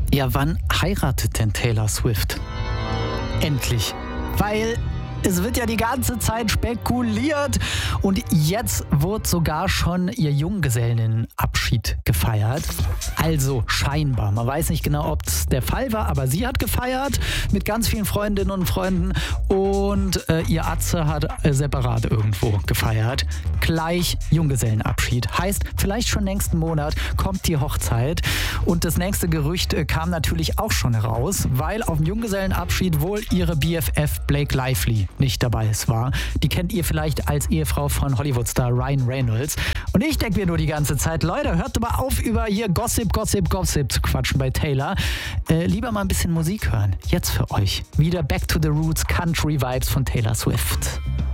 Ja, wann heiratet denn Taylor Swift? Endlich. Weil es wird ja die ganze Zeit spekuliert und jetzt wurde sogar schon ihr Junggesellenabschied gefeiert. Also scheinbar. Man weiß nicht genau, ob es der Fall war, aber sie hat gefeiert mit ganz vielen Freundinnen und Freunden und ihr Atze hat separat irgendwo gefeiert. Gleich Junggesellenabschied. Heißt, vielleicht schon nächsten Monat kommt die Hochzeit und das nächste Gerücht kam natürlich auch schon raus, weil auf dem Junggesellenabschied wohl ihre BFF Blake Lively nicht dabei war. Die kennt ihr vielleicht als Ehefrau von Hollywood-Star Ryan Reynolds. Und ich denke mir nur die ganze Zeit, Leute, hört doch mal auf, über hier Gossip zu quatschen bei Taylor. Lieber mal ein bisschen Musik hören. Jetzt für euch. Wieder Back to the Roots Country Vibes von Taylor Swift.